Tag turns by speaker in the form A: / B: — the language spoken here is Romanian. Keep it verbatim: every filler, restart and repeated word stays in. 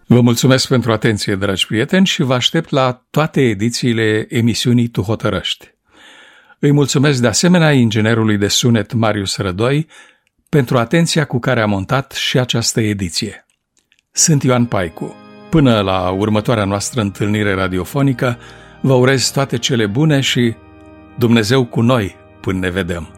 A: Vă mulțumesc pentru atenție, dragi prieteni, și vă aștept la toate edițiile emisiunii Tu hotărăști. Îi mulțumesc de asemenea inginerului de sunet Marius Rădoi pentru atenția cu care a montat și această ediție. Sunt Ioan Paicu. Până la următoarea noastră întâlnire radiofonică, vă urez toate cele bune și Dumnezeu cu noi până ne vedem.